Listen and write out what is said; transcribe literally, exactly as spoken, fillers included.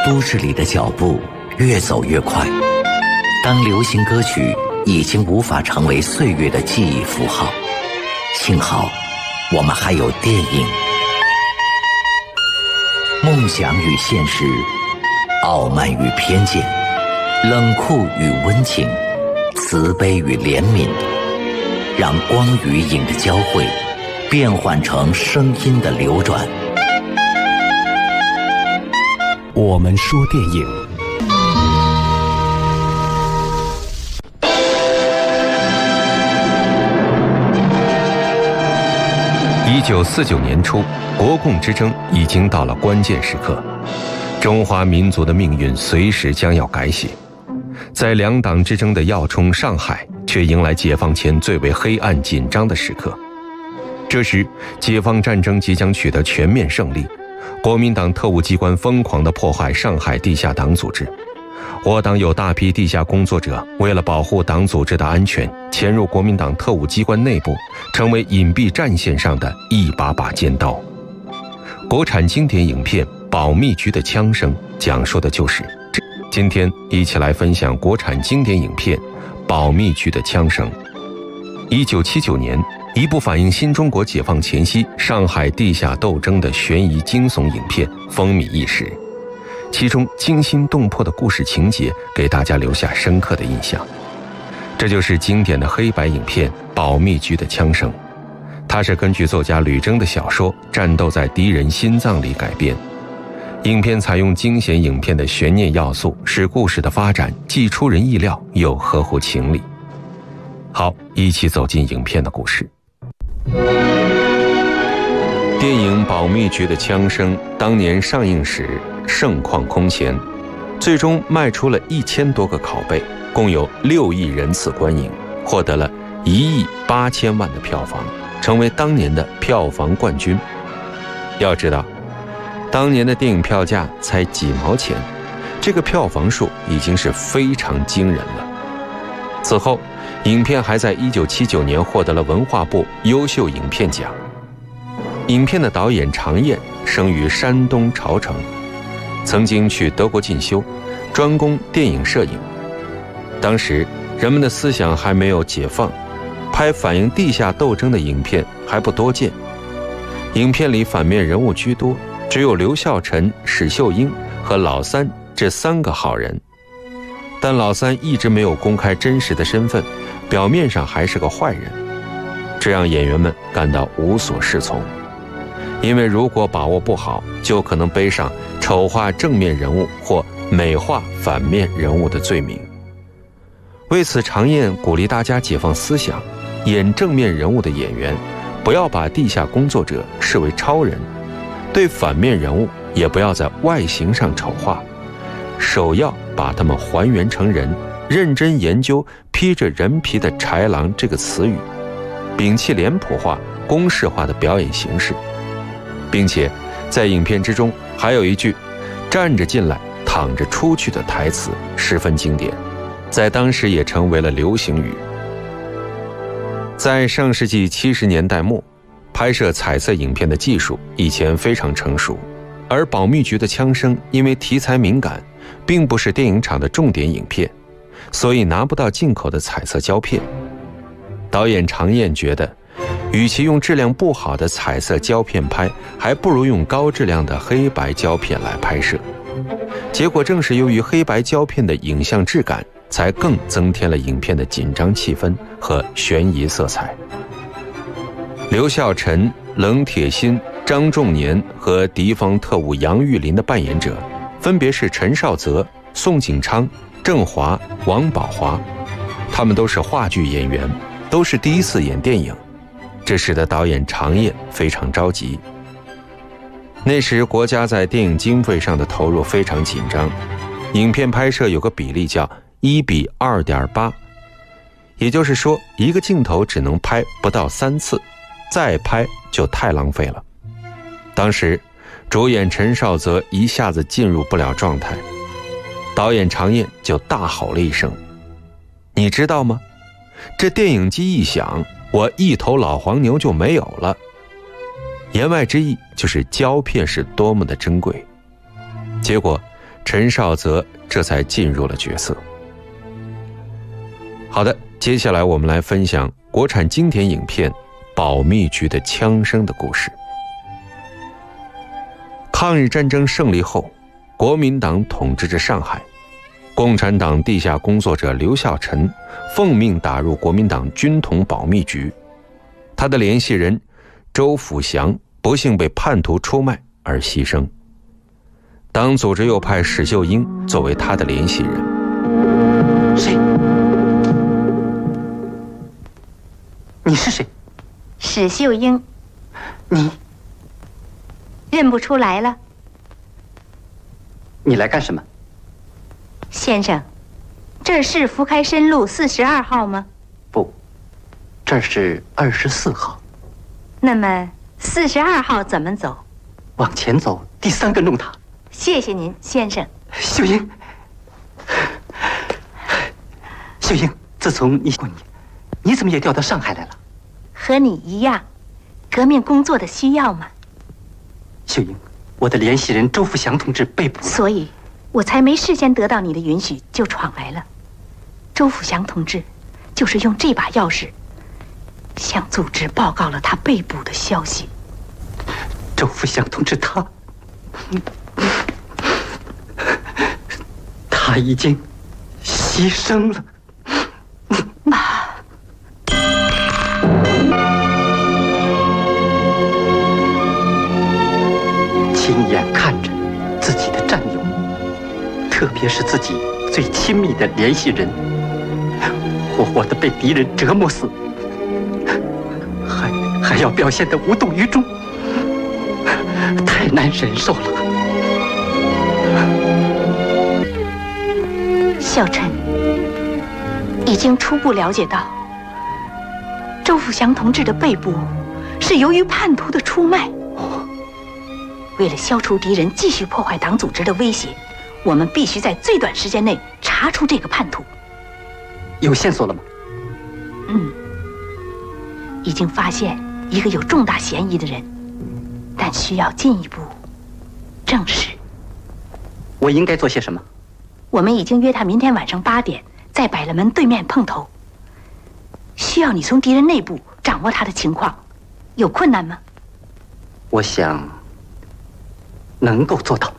都市里的脚步越走越快，当流行歌曲已经无法成为岁月的记忆符号，幸好我们还有电影。梦想与现实，傲慢与偏见，冷酷与温情，慈悲与怜悯，让光与影的交汇变换成声音的流转。 我们说电影。 一九四九年初，国共之争已经到了关键时刻，中华民族的命运随时将要改写。在两党之争的要冲上海，却迎来解放前最为黑暗紧张的时刻。这时，解放战争即将取得全面胜利，国民党特务机关疯狂地破坏上海地下党组织。我党有大批地下工作者为了保护党组织的安全，潜入国民党特务机关内部，成为隐蔽战线上的一把把尖刀。国产经典影片《保密局的枪声》讲述的就是这。今天一起来分享国产经典影片《保密局的枪声》。一九七九年，一部反映新中国解放前夕上海地下斗争的悬疑惊悚影片风靡一时，其中惊心动魄的故事情节给大家留下深刻的印象。这就是经典的黑白影片《保密局的枪声》，它是根据作家吕征的小说《战斗在敌人心脏里》改编。影片采用惊险影片的悬念要素，使故事的发展既出人意料又合乎情理。好，一起走进影片的故事。电影《保密局的枪声》当年上映时盛况空前，最终卖出了一千多个拷贝，共有六亿人次观影，获得了一亿八千万的票房，成为当年的票房冠军。要知道，当年的电影票价才几毛钱，这个票房数已经是非常惊人了。此后，影片还在一九七九年获得了文化部优秀影片奖。影片的导演常燕生于山东潮城，曾经去德国进修，专攻电影摄影。当时人们的思想还没有解放，拍反映地下斗争的影片还不多见。影片里反面人物居多，只有刘孝臣、史秀英和老三这三个好人。但老三一直没有公开真实的身份，表面上还是个坏人，这让演员们感到无所适从。因为如果把握不好，就可能背上丑化正面人物或美化反面人物的罪名。为此，常燕鼓励大家解放思想，演正面人物的演员不要把地下工作者视为超人，对反面人物也不要在外形上丑化，首要把他们还原成人，认真研究披着人皮的豺狼这个词语，摒弃脸谱化、公式化的表演形式。并且在影片之中还有一句站着进来躺着出去的台词十分经典，在当时也成为了流行语。在上世纪七十年代末，拍摄彩色影片的技术以前非常成熟，而保密局的枪声因为题材敏感，并不是电影厂的重点影片，所以拿不到进口的彩色胶片。导演常燕觉得，与其用质量不好的彩色胶片拍，还不如用高质量的黑白胶片来拍摄。结果正是由于黑白胶片的影像质感，才更增添了影片的紧张气氛和悬疑色彩。刘孝臣、冷铁心、张仲年和敌方特务杨玉林的扮演者分别是陈少泽、宋景昌、郑华、王宝华，他们都是话剧演员，都是第一次演电影，这使得导演常燕非常着急。那时国家在电影经费上的投入非常紧张，影片拍摄有个比例叫一比二点八，也就是说一个镜头只能拍不到三次，再拍就太浪费了。当时主演陈少泽一下子进入不了状态，导演常燕就大吼了一声：“你知道吗？这电影机一响，我一头老黄牛就没有了。”言外之意就是胶片是多么的珍贵。结果陈少泽这才进入了角色。好的，接下来我们来分享国产经典影片《保密局的枪声》的故事。抗日战争胜利后，国民党统治着上海，共产党地下工作者刘孝臣奉命打入国民党军统保密局，他的联系人周辅祥不幸被叛徒出卖而牺牲。党组织又派史秀英作为他的联系人。 谁？你是谁？ 史秀英。 你认不出来了？ 你来干什么？ 先生，这是福开申路四十二号吗？ 不，这是二十四号。 那么四十二号怎么走？ 往前走，第三个弄堂。 谢谢您，先生。 秀英，秀英，自从你过你，你怎么也调到上海来了？ 和你一样，革命工作的需要嘛。 秀英，我的联系人周福祥同志被捕了， 所以我才没事先得到你的允许就闯来了。周福祥同志就是用这把钥匙向组织报告了他被捕的消息。 周福祥同志他他已经牺牲了。 啊！ 亲眼看着自己的战友，特别是自己最亲密的联系人，活活的被敌人折磨死，还还要表现得无动于衷，太难忍受了。 孝琛已经初步了解到，周福祥同志的被捕是由于叛徒的出卖。为了消除敌人继续破坏党组织的威胁，我们必须在最短时间内查出这个叛徒。 有线索了吗？ 嗯，已经发现一个有重大嫌疑的人，但需要进一步证实。 我应该做些什么？ 我们已经约他明天晚上八点在百乐门对面碰头。需要你从敌人内部掌握他的情况，有困难吗？ 我想能够做到。